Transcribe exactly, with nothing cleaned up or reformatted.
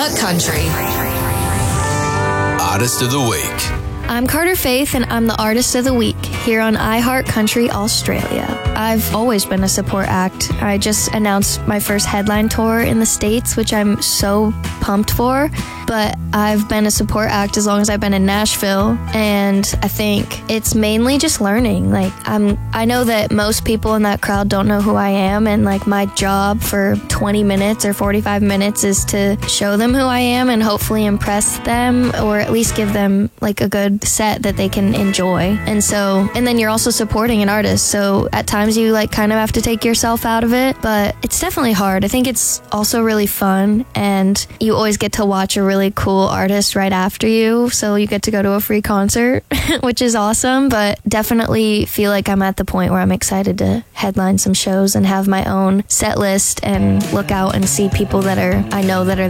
iHeart Country. Artist of the Week. I'm Carter Faith, and I'm the Artist of the Week here on iHeart Country Australia. I've always been a support act. I just announced my first headline tour in the States, which I'm so pumped for. But I've been a support act as long as I've been in Nashville, and I think it's mainly just learning. Like, I'm, I know that most people in that crowd don't know who I am, and like my job for twenty minutes or forty-five minutes is to show them who I am and hopefully impress them, or at least give them like a good set that they can enjoy. And so, and then you're also supporting an artist, so at times you like kind of have to take yourself out of it, but it's definitely hard. I think it's also really fun, and you always get to watch a really cool artist right after you, so you get to go to a free concert, which is awesome. But definitely feel like I'm at the point where I'm excited to headline some shows and have my own set list and look out and see people that are I know that are